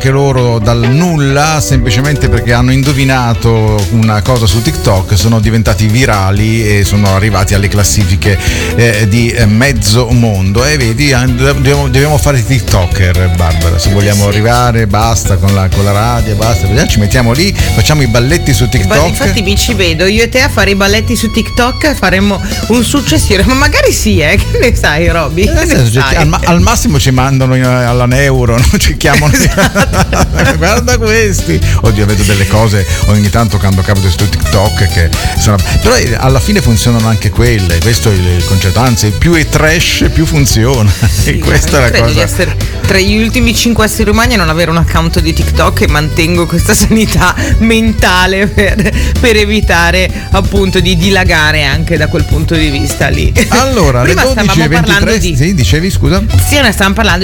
che loro dal nulla, semplicemente perché hanno indovinato una cosa su TikTok, sono diventati virali e sono arrivati alle classifiche di mezzo mondo. E vedi, dobbiamo fare TikToker, Barbara, se vogliamo arrivare, basta con la radio, basta, ci mettiamo lì, facciamo i balletti su TikTok. Infatti mi ci vedo io e te a fare i balletti su TikTok, faremo un successione, ma magari sì, che ne sai, Roby? Al massimo ci mandano alla Neuro, non ci chiamano. Esatto. Guarda questi, oddio, vedo delle cose ogni tanto quando capito su TikTok che sono, però alla fine funzionano anche quelle, questo è il concetto, anzi più è trash più funziona. Sì, e questa è la credo cosa. Di essere tra gli ultimi 5 esseri umani a non avere un account di TikTok, e mantengo questa sanità mentale per evitare appunto di dilagare anche da quel punto di vista lì. Allora, prima le stavamo 12:23, parlando di sì, dicevi, scusa? Sì, ne stavamo parlando